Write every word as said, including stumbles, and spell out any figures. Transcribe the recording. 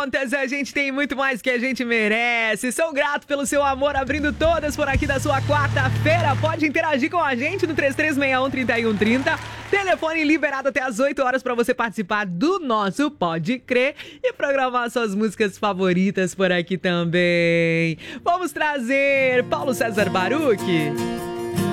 contas, a gente tem muito mais que a gente merece. Sou grato pelo seu amor, abrindo todas por aqui da sua quarta-feira. Pode interagir com a gente no três três seis um, três um três zero. Telefone liberado até as oito horas para você participar do nosso Pode Crer e programar suas músicas favoritas por aqui também. Vamos trazer Paulo César Baruch.